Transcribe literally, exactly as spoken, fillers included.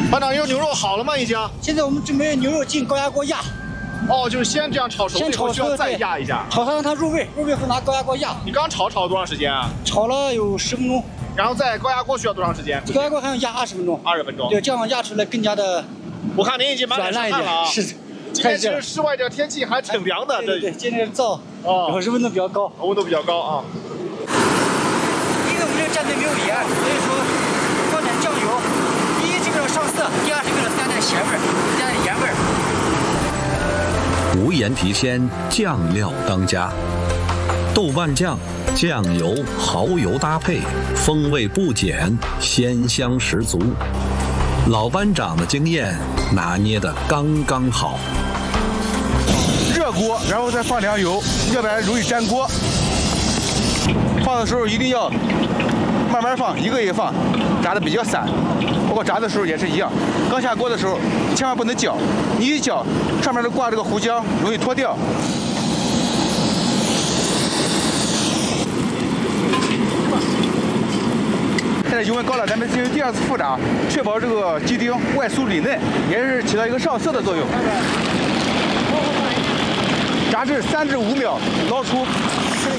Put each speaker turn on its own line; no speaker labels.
班长，有牛肉好了吗？已经？
现在我们准备牛肉进高压锅压。
哦，就是先这样炒熟，
先炒
需要再压一下，
炒它让它入味，入味后拿高压锅压。
你刚炒炒了多长时间啊？
炒了有十分钟。
然后在高压锅需要多长时间？
高压锅还要压二十分钟。
二十分钟。
对，这样压出来更加的。
我看您已经满脸是汗了啊。
是。
今天其实室外这个天气还挺凉的，
对对，今天燥，哦，然后是温度比较高，
温度比较高啊。
因为我们这个战队没有盐，所以说放点酱油。第一是为了上色，第二是为了加点咸味儿，加点盐味儿。
无盐郫县酱料当家，豆瓣酱、酱油、蚝油搭配，风味不减，鲜香十足。老班长的经验拿捏得刚刚好。
热锅，然后再放凉油，要不然容易粘锅。放的时候一定要慢慢放，一个一个放，炸的比较散。包括炸的时候也是一样，刚下锅的时候千万不能搅，你一搅上面都挂这个胡椒，容易脱掉。现在油温高了，咱们进行第二次复炸，确保这个鸡丁外酥里嫩，也是起到一个上色的作用。炸至三至五秒，捞出。